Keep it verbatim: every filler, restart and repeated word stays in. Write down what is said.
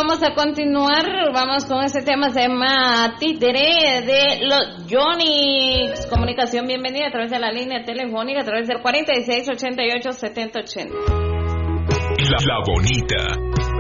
vamos a continuar, vamos con este tema, se llama Títere de los Yonix. Comunicación, bienvenida a través de la línea telefónica, a través del cuarenta y seis ochenta y ocho setenta ochenta. La, la bonita.